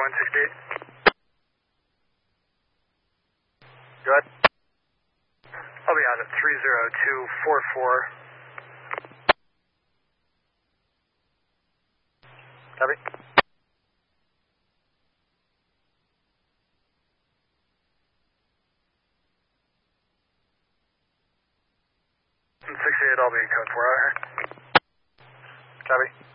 68. Go ahead. I'll be out at 30244. Copy. 68, I'll be in code 4 out here. Copy.